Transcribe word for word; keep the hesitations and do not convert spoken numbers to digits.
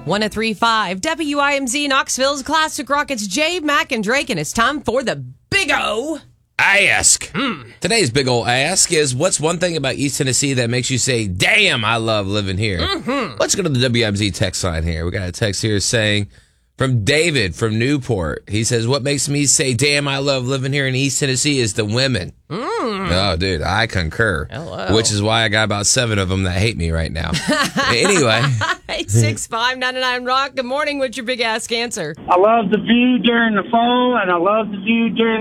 one oh three point five W I M Z, Knoxville's Classic Rock. It's Jay, Mac, and Drake, and it's time for the Big O Ask. Hmm. Today's Big Ol' Ask is, what's one thing about East Tennessee that makes you say, damn, I love living here? Mm-hmm. Let's go to the W I M Z text line here. We got a text here saying, from David from Newport. He says, what makes me say, damn, I love living here in East Tennessee is the women. Mm. Oh, dude, I concur. Hello. Which is why I got about seven of them that hate me right now. Anyway. eight six five, nine nine Rock. Good morning. What's your big ask answer? I love the view during the fall, and I love the view during